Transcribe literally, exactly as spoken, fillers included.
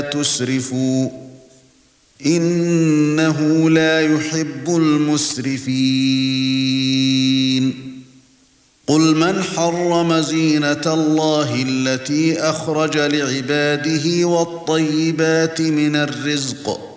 تسرفوا إنه لا يحب المسرفين قل من حرم زينة الله التي أخرج لعباده والطيبات من الرزق